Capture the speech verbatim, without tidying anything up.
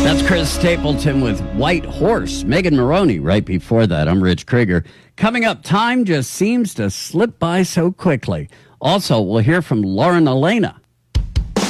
That's Chris Stapleton with White Horse. Megan Maroney right before that. I'm Rich Krieger. Coming up, time just seems to slip by so quickly. Also, we'll hear from Lauren Elena